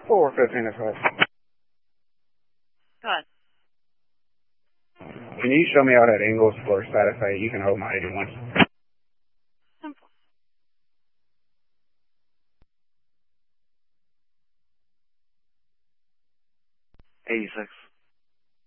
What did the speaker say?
415 is right. Go ahead. Can you show me out at angles for status 8? You can hold my 81. Simple. 86.